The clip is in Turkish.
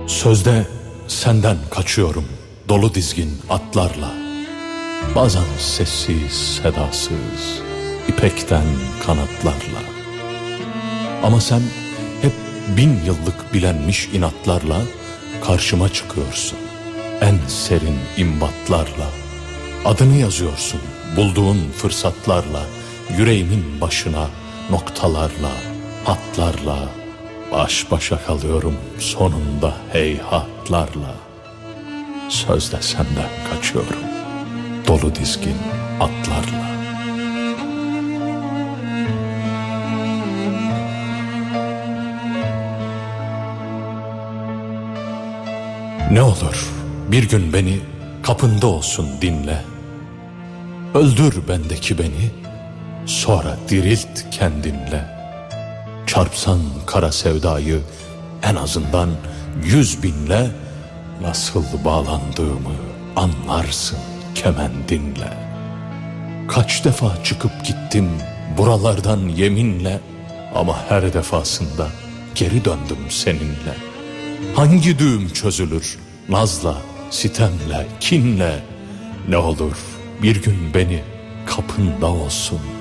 Sözde senden kaçıyorum dolu dizgin atlarla. Bazen sessiz sedasız ipekten kanatlarla. Ama sen hep 1000 yıllık bilenmiş inatlarla karşıma çıkıyorsun en serin imbatlarla. Adını yazıyorsun bulduğun fırsatlarla, yüreğimin başına noktalarla, hatlarla. Baş başa kalıyorum sonunda heyhatlarla. Sözde senden kaçıyorum dolu dizgin atlarla. Ne olur bir gün beni kapında olsun dinle. Öldür bendeki beni, sonra dirilt kendinle. Çarpsan kara sevdayı en azından 100 binle, nasıl bağlandığımı anlarsın kemendinle. Kaç defa çıkıp gittim buralardan yeminle, ama her defasında geri döndüm seninle. Hangi düğüm çözülür nazla, sitemle, kinle? Ne olur bir gün beni kapında olsun